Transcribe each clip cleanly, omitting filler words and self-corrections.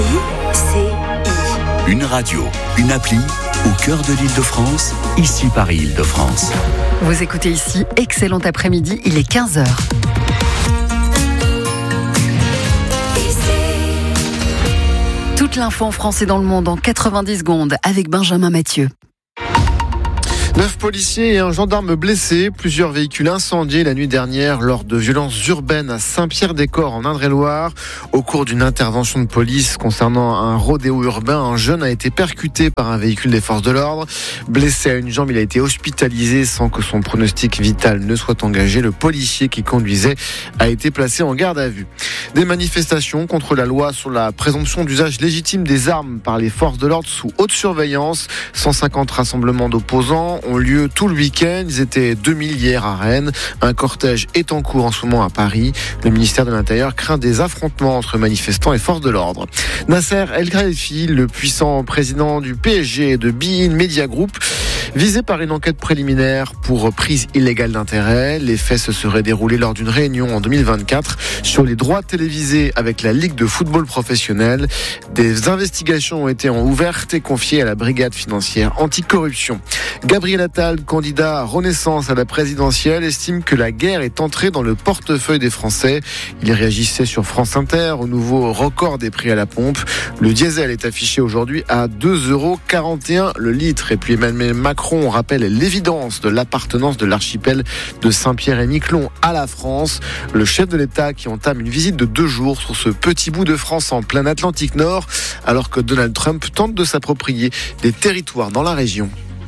Une radio, une appli, au cœur de l'Île-de-France, ici Paris Île-de-France. Vous écoutez ici, excellent après-midi, il est 15h. Toute l'info en France et dans le monde en 90 secondes avec Benjamin Mathieu. 9 policiers et un gendarme blessés, plusieurs véhicules incendiés la nuit dernière lors de violences urbaines à Saint-Pierre-des-Corps en Indre-et-Loire. Au cours d'une intervention de police concernant un rodéo urbain, un jeune a été percuté par un véhicule des forces de l'ordre. Blessé à une jambe, il a été hospitalisé sans que son pronostic vital ne soit engagé. Le policier qui conduisait a été placé en garde à vue. Des manifestations contre la loi sur la présomption d'usage légitime des armes par les forces de l'ordre sous haute surveillance. 150 rassemblements d'opposants ont lieu tout le week-end. Ils étaient 2000 hier à Rennes. Un cortège est en cours en ce moment à Paris. Le ministère de l'Intérieur craint des affrontements entre manifestants et forces de l'ordre. Nasser El Khelaifi, le puissant président du PSG et de beIN Media Group, visé par une enquête préliminaire pour prise illégale d'intérêt. Les faits se seraient déroulés lors d'une réunion en 2024 sur les droits télévisés avec la Ligue de football professionnel. Des investigations ont été ouvertes et confiées à la brigade financière anticorruption. Gabriel Attal, candidat à Renaissance à la présidentielle, estime que la guerre est entrée dans le portefeuille des Français. Il réagissait sur France Inter au nouveau record des prix à la pompe. Le diesel est affiché aujourd'hui à 2,41 € le litre. Et puis Emmanuel Macron rappelle l'évidence de l'appartenance de l'archipel de Saint-Pierre-et-Miquelon à la France. Le chef de l'État qui entame une visite de 2 jours sur ce petit bout de France en plein Atlantique Nord, alors que Donald Trump tente de s'approprier des territoires dans la région.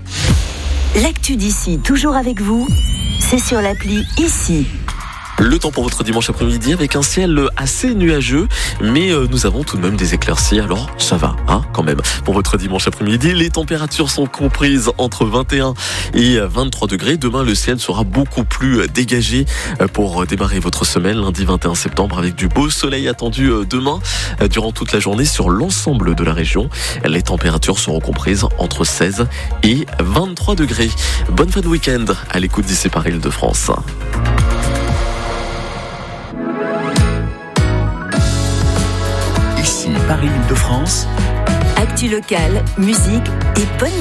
L'actu d'ici, toujours avec vous, c'est sur l'appli ici. Le temps pour votre dimanche après-midi avec un ciel assez nuageux, mais nous avons tout de même des éclaircies, alors ça va, quand même. Pour votre dimanche après-midi, les températures sont comprises entre 21 et 23 degrés. Demain, le ciel sera beaucoup plus dégagé pour démarrer votre semaine, lundi 21 septembre, avec du beau soleil attendu demain durant toute la journée sur l'ensemble de la région. Les températures seront comprises entre 16 et 23 degrés. Bonne fin de week-end à l'écoute d'ici Paris Île-de-France. Paris Île-de-France. Actu locale, musique et bonne